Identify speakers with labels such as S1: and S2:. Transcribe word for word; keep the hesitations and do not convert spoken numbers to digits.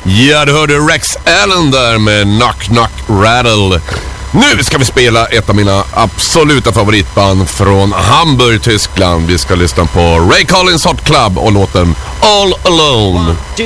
S1: Ja, du hörde Rex Allen där med Knock Knock Rattle. Nu ska vi spela ett av mina absoluta favoritband från Hamburg, Tyskland. Vi ska lyssna på Ray Collins Hot Club och låten All Alone.